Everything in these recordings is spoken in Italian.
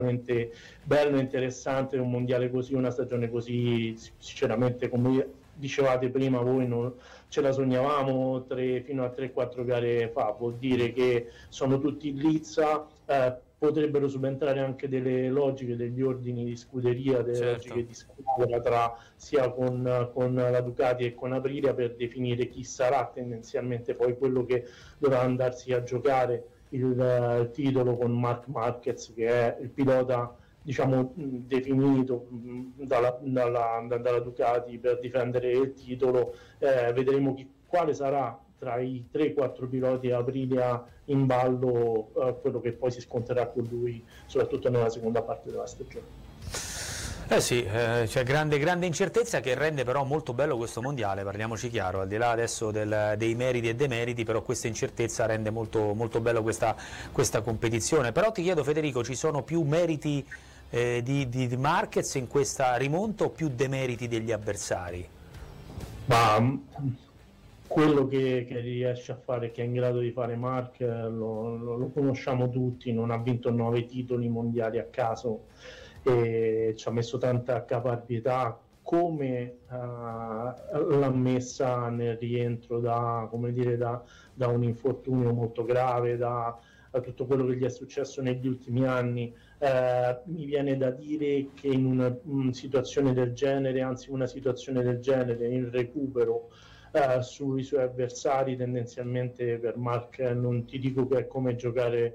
bello e interessante un mondiale così, una stagione così. Sinceramente, come dicevate prima voi, non ce la sognavamo fino a 3-4 gare fa. Vuol dire che sono tutti Lizza, potrebbero subentrare anche delle logiche, degli ordini di scuderia, delle logiche di squadra tra sia con la Ducati e con Aprilia, per definire chi sarà tendenzialmente poi quello che dovrà andarsi a giocare il titolo con Marc Marquez, che è il pilota, diciamo, definito dalla Ducati per difendere il titolo. Vedremo quale sarà tra i 3-4 piloti Aprilia in ballo, quello che poi si scontrerà con lui, soprattutto nella seconda parte della stagione. Sì, c'è grande incertezza, che rende però molto bello questo mondiale, parliamoci chiaro, al di là adesso dei meriti e demeriti, però questa incertezza rende molto bello questa competizione. Però ti chiedo, Federico, ci sono più meriti di Marquez in questa rimonta o più demeriti degli avversari? Ma quello che riesce a fare, che è in grado di fare Marc, lo conosciamo tutti, non ha vinto 9 titoli mondiali a caso, e ci ha messo tanta caparbietà, come l'ha messa nel rientro da un infortunio molto grave, da tutto quello che gli è successo negli ultimi anni. Mi viene da dire che in una situazione del genere, in recupero sui suoi avversari, tendenzialmente per Marc, non ti dico che è come giocare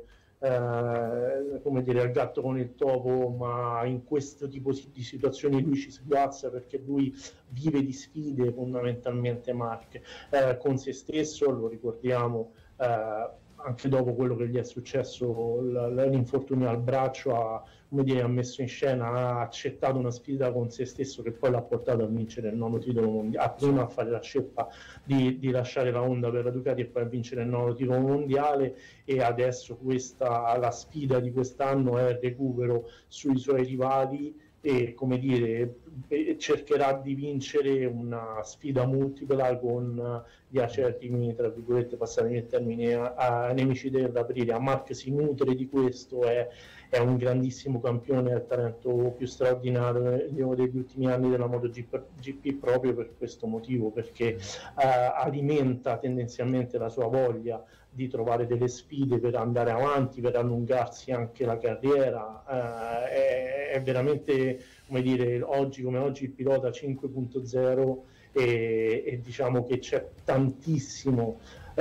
al gatto con il topo, ma in questo tipo di situazioni lui ci sguazza, perché lui vive di sfide fondamentalmente, Marc, con se stesso, lo ricordiamo, anche dopo quello che gli è successo, l'infortunio al braccio, ha messo in scena, ha accettato una sfida con se stesso che poi l'ha portato a vincere il 9 titolo mondiale, prima a fare la scelta di lasciare la Honda per la Ducati e poi a vincere il 9 titolo mondiale, e adesso la sfida di quest'anno è il recupero sui suoi rivali, e cercherà di vincere una sfida multipla con gli acerrimi, tra virgolette, passatemi il termine, nemici dell'Aprilia. Marc si nutre di questo, è un grandissimo campione, è il talento più straordinario degli ultimi anni della MotoGP, proprio per questo motivo, perché alimenta tendenzialmente la sua voglia di trovare delle sfide per andare avanti, per allungarsi anche la carriera. È veramente, oggi come oggi, il pilota 5.0, e diciamo che c'è tantissimo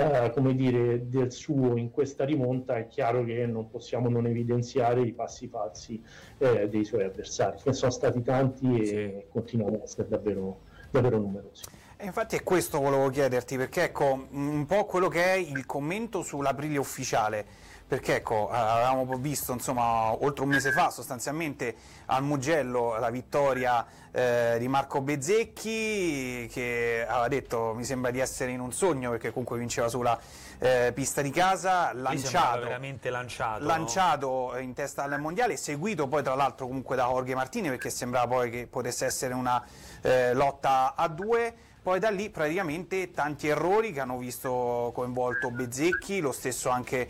del suo in questa rimonta. È chiaro che non possiamo non evidenziare i passi falsi dei suoi avversari, che sono stati tanti e continuano ad essere davvero numerosi. E infatti è questo volevo chiederti, perché ecco un po' quello che è il commento sull'Aprilia ufficiale, perché ecco avevamo visto insomma oltre un mese fa sostanzialmente al Mugello la vittoria di Marco Bezzecchi, che aveva detto mi sembra di essere in un sogno, perché comunque vinceva sulla pista di casa, veramente lanciato in testa al mondiale, seguito poi tra l'altro comunque da Jorge Martinez, perché sembrava poi che potesse essere una lotta a due. Poi da lì praticamente tanti errori che hanno visto coinvolto Bezzecchi, lo stesso anche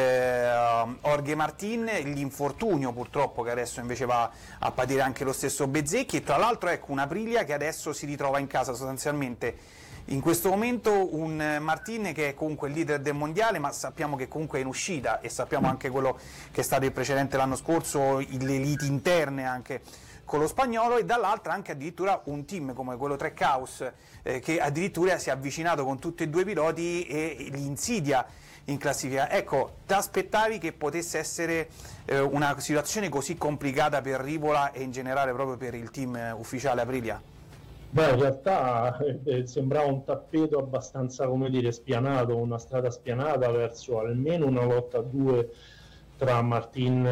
Jorge Martinez, l'infortunio purtroppo che adesso invece va a patire anche lo stesso Bezzecchi, e tra l'altro ecco una Aprilia che adesso si ritrova in casa sostanzialmente in questo momento, un Martinez che è comunque il leader del mondiale, ma sappiamo che comunque è in uscita, e sappiamo anche quello che è stato il precedente l'anno scorso, le liti interne anche con lo spagnolo, e dall'altra anche addirittura un team come quello Trackhouse che addirittura si è avvicinato con tutti e due i piloti e li insidia in classifica. Ecco, ti aspettavi che potesse essere una situazione così complicata per Rivola e in generale proprio per il team ufficiale Aprilia? Beh, in realtà sembrava un tappeto abbastanza, spianato, una strada spianata verso almeno una lotta a due tra Martin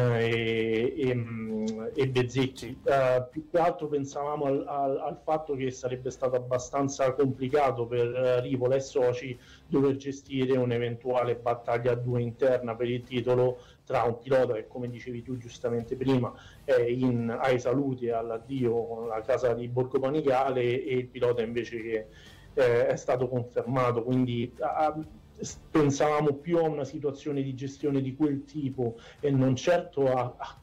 e Bezzecchi. Più che altro pensavamo al fatto che sarebbe stato abbastanza complicato per Rivola e soci dover gestire un'eventuale battaglia a due interna per il titolo tra un pilota che, come dicevi tu giustamente prima, è ai saluti e all'addio alla casa di Borgo Panigale, e il pilota invece che è stato confermato. Quindi pensavamo più a una situazione di gestione di quel tipo e non certo a